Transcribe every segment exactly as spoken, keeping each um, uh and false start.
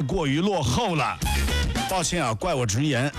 过于落后了。抱歉啊，怪我直言。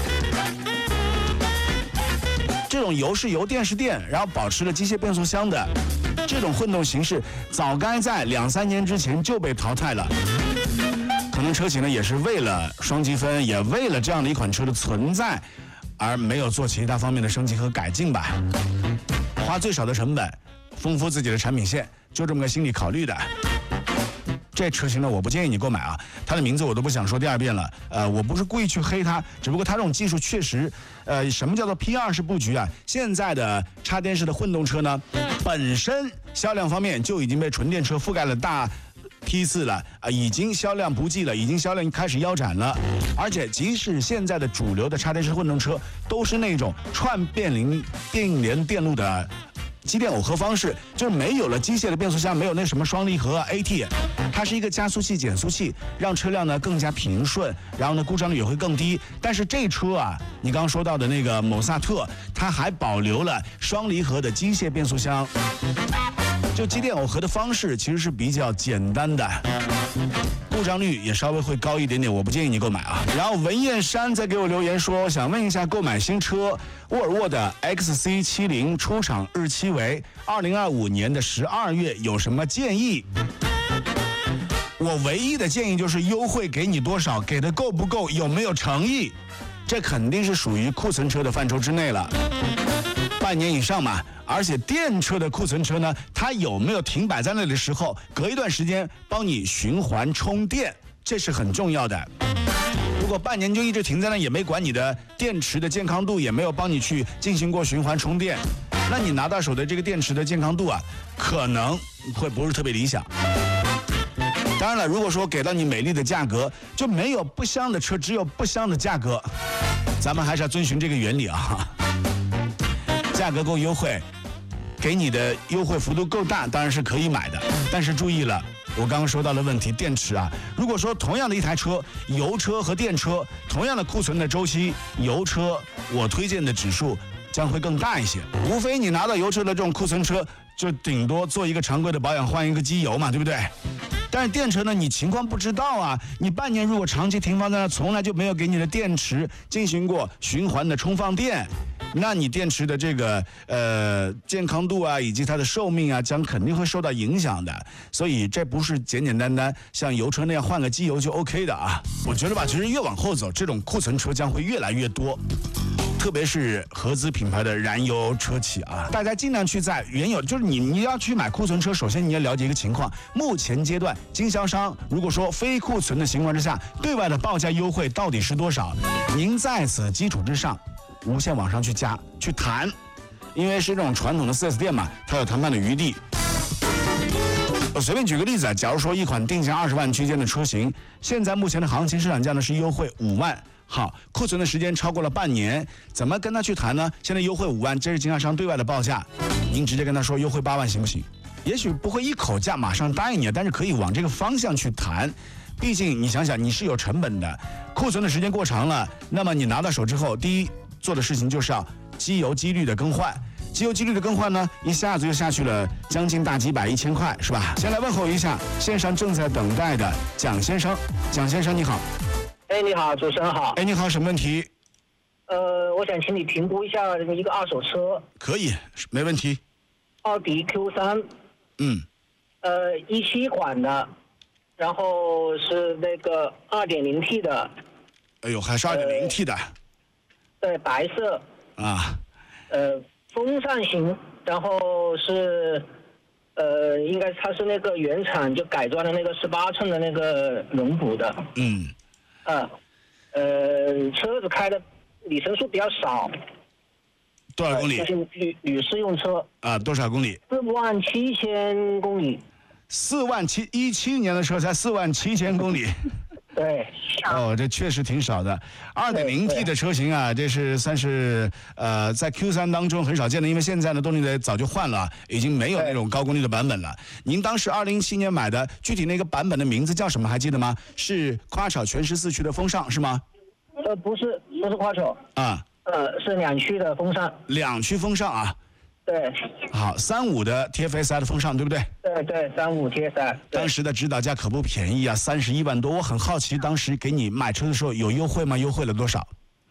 这种油是油，电是电，然后保持了机械变速箱的这种混动形式，早该在两三年之前就被淘汰了。可能车企呢也是为了双积分，也为了这样的一款车的存在，而没有做其他方面的升级和改进吧。花最少的成本，丰富自己的产品线，就这么个心理考虑的。这车型呢，我不建议你购买啊，它的名字我都不想说第二遍了。呃，我不是故意去黑它，只不过它这种技术确实，呃，什么叫做 P 二 式布局啊？现在的插电式的混动车呢，本身销量方面就已经被纯电车覆盖了大批次了啊、呃，已经销量不济了，已经销量开始腰斩了。而且，即使现在的主流的插电式混动车都是那种串变零并联电路的机电耦合方式，就是没有了机械的变速箱，没有那什么双离合啊 A T， 它是一个加速器减速器，让车辆呢更加平顺，然后呢故障率也会更低。但是这车啊，你刚刚说到的那个某萨特，它还保留了双离合的机械变速箱，就机电耦合的方式其实是比较简单的，故障率也稍微会高一点点，我不建议你购买啊。然后文燕山在给我留言说，想问一下购买新车沃尔沃的 X C 七十 出厂日期为二零二五年的十二月，有什么建议？我唯一的建议就是优惠给你多少，给的够不够，有没有诚意，这肯定是属于库存车的范畴之内了，半年以上嘛。而且电车的库存车呢，它有没有停摆在那里的时候，隔一段时间帮你循环充电，这是很重要的。如果半年就一直停在那，也没管你的电池的健康度，也没有帮你去进行过循环充电，那你拿到手的这个电池的健康度啊，可能会不是特别理想。当然了，如果说给到你美丽的价格，就没有不香的车，只有不香的价格，咱们还是要遵循这个原理啊。价格够优惠，给你的优惠幅度够大，当然是可以买的。但是注意了，我刚刚说到的问题，电池啊，如果说同样的一台车，油车和电车同样的库存的周期，油车我推荐的指数将会更大一些。无非你拿到油车的这种库存车，就顶多做一个常规的保养，换一个机油嘛，对不对？但是电车呢，你情况不知道啊，你半年如果长期停放在那，从来就没有给你的电池进行过循环的充放电，那你电池的这个呃健康度啊，以及它的寿命啊，将肯定会受到影响的。所以这不是简简单单像油车那样换个机油就 OK 的啊。我觉得吧，其实越往后走，这种库存车将会越来越多。特别是合资品牌的燃油车企啊，大家尽量去在原有，就是你你要去买库存车，首先你要了解一个情况，目前阶段经销商如果说非库存的情况之下，对外的报价优惠到底是多少？您在此基础之上，无限往上去加去谈，因为是这种传统的 四 S 店嘛，它有谈判的余地。我随便举个例子啊，假如说一款定价二十万区间的车型，现在目前的行情市场价呢是优惠五万。好，库存的时间超过了半年，怎么跟他去谈呢？现在优惠五万，这是经销商对外的报价，您直接跟他说优惠八万行不行？也许不会一口价马上答应你，但是可以往这个方向去谈。毕竟你想想，你是有成本的，库存的时间过长了，那么你拿到手之后，第一做的事情就是要机油机滤的更换。机油机滤的更换呢，一下子就下去了将近大几百一千块，是吧？先来问候一下线上正在等待的蒋先生，蒋先生你好。 哎，你好，主持人好。 哎，你好，什么问题？ 呃，我想请你评估一下一个二手车。 可以，没问题。 奥迪 Q 三。 嗯。 呃，一七款的，然后是那个 二点零 T 的。 哎呦，还是 二点零 T 的。 呃、对，白色。 啊。 呃，风扇型，然后是，呃，应该它是那个原厂就改装的那个十八寸的那个轮毂的。 嗯。 啊，呃，车子开的里程数比较少。 多少公里？ 就是旅旅试用车。 啊，多少公里？ 四万七千公里。 四万七一七年的车才四万七千公里。 对。 哦，这确实挺少的。二点零 T 的车型啊，这是算是呃在 Q 三当中很少见的，因为现在呢动力的早就换了，已经没有那种高功率的版本了。您当时二零一七年买的，具体那个版本的名字叫什么？还记得吗？是夸炒全时四驱的风尚是吗？ 呃，不是，不是夸炒。 啊。 呃，是两驱的风尚。 两驱风尚啊。 对。 好，三五的 T F S I 的风尚，对不对？ 对对，三五 T S I。 当时的指导价可不便宜啊，三十一万多。我很好奇，当时给你买车的时候有优惠吗？优惠了多少？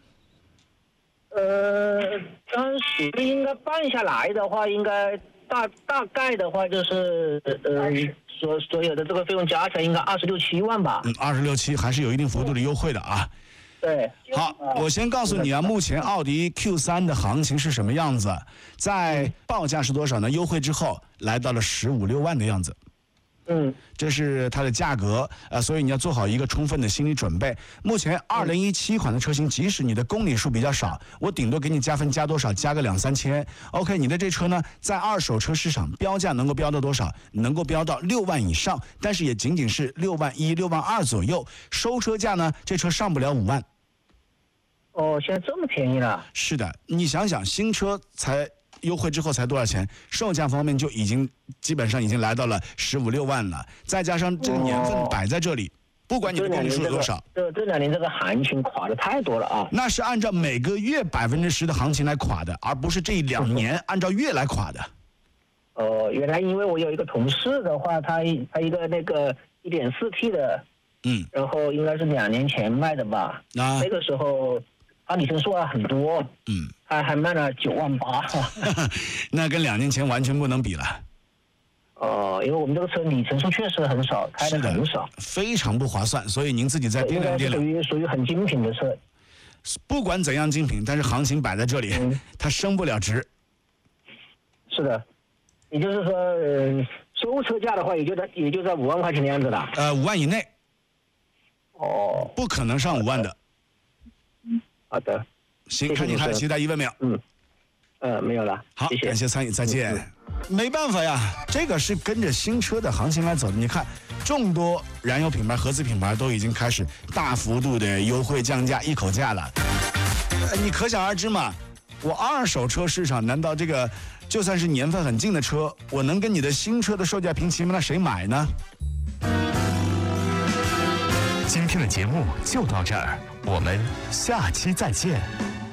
呃，当时应该办下来的话，应该大大概的话就是呃，所所有的这个费用加起来应该二十六七万吧。 嗯，二十六七还是有一定幅度的优惠的啊。 对， 好，我先告诉你啊，目前奥迪 Q 三 的行情是什么样子？在报价是多少呢？优惠之后来到了十五六万的样子。 嗯， 这是它的价格，呃，所以你要做好一个充分的心理准备。目前二零一七款的车型，即使你的公里数比较少，我顶多给你加分加多少？加个两三千。OK， 你的这车呢，在二手车市场标价能够标到多少？能够标到六万以上，但是也仅仅是六万一、六万二左右。收车价呢，这车上不了五万。 哦，现在这么便宜了？ 是的，你想想，新车才。优惠之后才多少钱？售价方面就已经基本上已经来到了十五六万了，再加上这个年份摆在这里，哦、不管你的公里数有多少， 这这两年这个行情垮的太多了啊！ 那是按照每个月百分之十的行情来垮的，而不是这两年按照月来垮的。 哦、呃，原来因为我有一个同事的话，他他一个那个 一点四 T 的， 嗯， 然后应该是两年前卖的吧，啊，那个时候。它里程数还很多， 嗯， 它还卖了九万八， 那跟两年前完全不能比了。 哦、呃，因为我们这个车里程数确实很少，开的很少， 非常不划算，所以您自己再掂量掂量。 属于属于很精品的车。 不管怎样精品，但是行情摆在这里，嗯、它升不了值。 是的，也就是说，呃，收车价的话，也就在也就在五万块钱的样子了。 呃，五万以内。 哦， 不可能上五万的。 好的， 行，看你还有其他疑问没有？ 嗯，呃，没有了。 好， 谢谢感谢参与，再见。嗯、没办法呀，这个是跟着新车的行情来走的。你看，众多燃油品牌、合资品牌都已经开始大幅度的优惠降价、一口价了。呃、你可想而知嘛，我二手车市场难道这个就算是年份很近的车，我能跟你的新车的售价平齐吗？那谁买呢？ 今天的节目就到这儿，我们下期再见。